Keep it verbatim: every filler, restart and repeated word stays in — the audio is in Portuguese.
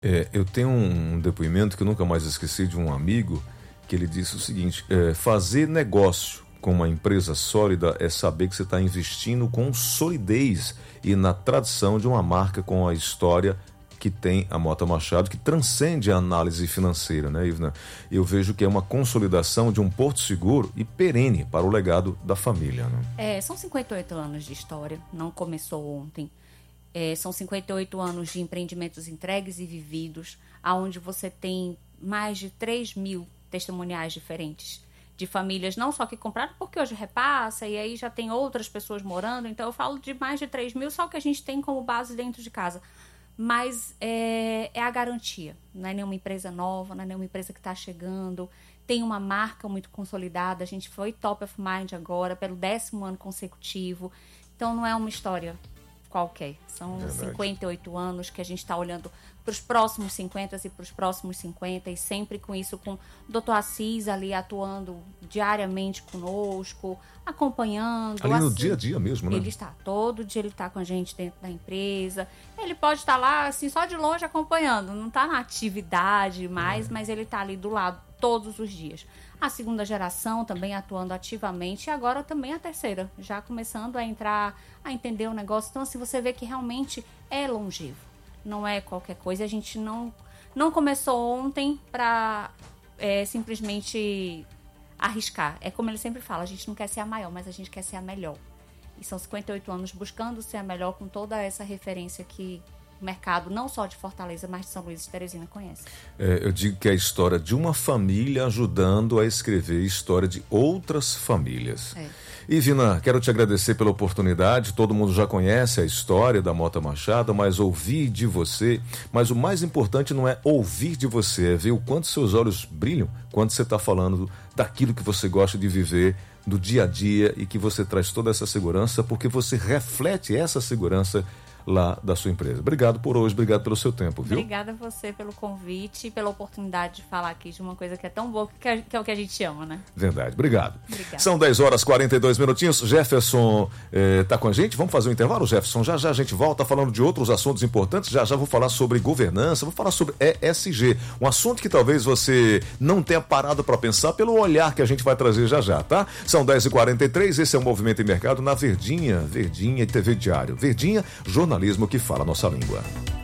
É, eu tenho um depoimento que eu nunca mais esqueci de um amigo, que ele disse o seguinte: é, fazer negócio com uma empresa sólida é saber que você está investindo com solidez e na tradição de uma marca com a história que tem a Mota Machado, que transcende a análise financeira, né, Ivna? Eu vejo que é uma consolidação de um porto seguro e perene para o legado da família, né? É, são cinquenta e oito anos de história, não começou ontem. É, são cinquenta e oito anos de empreendimentos entregues e vividos, aonde você tem mais de três mil testemuniais diferentes de famílias, não só que compraram, porque hoje repassa, e aí já tem outras pessoas morando, então eu falo de mais de três mil, só que a gente tem como base dentro de casa. Mas é, é a garantia, não é nenhuma empresa nova, não é nenhuma empresa que está chegando, tem uma marca muito consolidada, a gente foi top of mind agora, pelo décimo ano consecutivo, então não é uma história qualquer, são Verdade. cinquenta e oito anos que a gente está olhando para os próximos cinquenta e para os próximos cinquenta, e sempre com isso, com o doutor Assis ali atuando diariamente conosco, acompanhando. Ali no assim, dia a dia mesmo, né? Ele está, todo dia ele está com a gente dentro da empresa, ele pode estar lá assim, só de longe acompanhando, não está na atividade mais, é. mas ele está ali do lado todos os dias. A segunda geração também atuando ativamente, e agora também a terceira, já começando a entrar, a entender o negócio. Então, assim, você vê que realmente é longevo, não é qualquer coisa. A gente não, não começou ontem para é, simplesmente arriscar. É como ele sempre fala, a gente não quer ser a maior, mas a gente quer ser a melhor. E são cinquenta e oito anos buscando ser a melhor, com toda essa referência que o mercado, não só de Fortaleza, mas de São Luís e Teresina, conhece. É, eu digo que é a história de uma família ajudando a escrever a história de outras famílias. É. Ivna, quero te agradecer pela oportunidade. Todo mundo já conhece a história da Mota Machado, mas ouvir de você, mas o mais importante não é ouvir de você, é ver o quanto seus olhos brilham quando você está falando daquilo que você gosta de viver, do dia a dia, e que você traz toda essa segurança, porque você reflete essa segurança lá da sua empresa. Obrigado por hoje, obrigado pelo seu tempo, viu? Obrigada a você pelo convite e pela oportunidade de falar aqui de uma coisa que é tão boa, que é, que é o que a gente ama, né? Verdade, obrigado. Obrigada. São dez horas e quarenta e dois minutinhos. Jefferson está eh, com a gente. Vamos fazer um intervalo, Jefferson? Já já a gente volta falando de outros assuntos importantes. Já já vou falar sobre governança, vou falar sobre E S G, um assunto que talvez você não tenha parado para pensar pelo olhar que a gente vai trazer já já, tá? São dez e quarenta e três, esse é o Movimento e Mercado na Verdinha, Verdinha e T V Diário. Verdinha, jornalismo que fala a nossa língua.